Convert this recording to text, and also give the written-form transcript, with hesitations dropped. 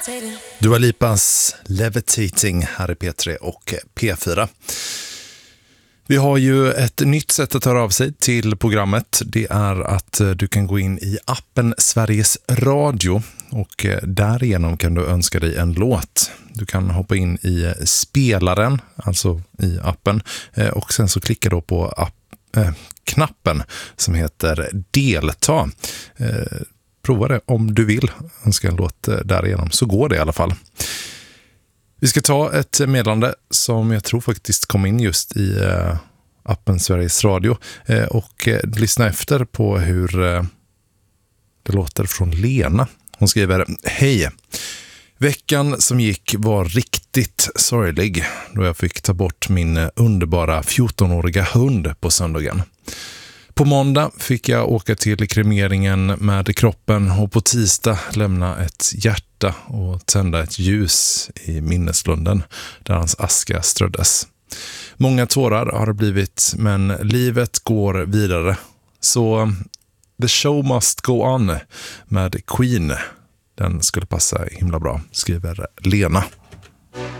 Dua Lipas Levitating här i P3 och P4. Vi har ju ett nytt sätt att höra av sig till programmet. Det är att du kan gå in i appen Sveriges Radio och därigenom kan du önska dig en låt. Du kan hoppa in i spelaren, alltså i appen, och sen så klicka då på knappen som heter delta. Prova det om du vill önska en låt därigenom, så går det i alla fall. Vi ska ta ett meddelande som jag tror faktiskt kom in just i appen Sveriges Radio och lyssna efter på hur det låter från Lena. Hon skriver: Hej! Veckan som gick var riktigt sorglig då jag fick ta bort min underbara 14-åriga hund på söndagen. På måndag fick jag åka till kremeringen med kroppen och på tisdag lämna ett hjärta och tända ett ljus i minneslunden där hans aska ströddes. Många tårar har det blivit, men livet går vidare. Så The Show Must Go On med Queen, den skulle passa himla bra, skriver Lena.